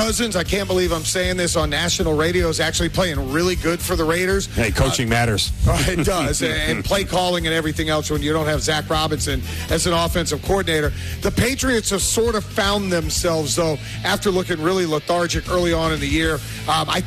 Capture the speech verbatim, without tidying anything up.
Cousins, I can't believe I'm saying this on national radio, is actually playing really good for the Raiders. Hey, coaching uh, matters. It does. And play calling and everything else when you don't have Zach Robinson as an offensive coordinator. The Patriots have sort of found themselves, though, after looking really lethargic early on in the year. Um, I